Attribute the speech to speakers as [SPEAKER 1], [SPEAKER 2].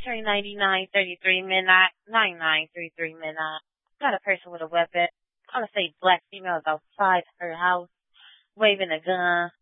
[SPEAKER 1] entering 9933 midnight, 9933 midnight. Got a person with a weapon. I want to say black female is outside her house, waving a gun.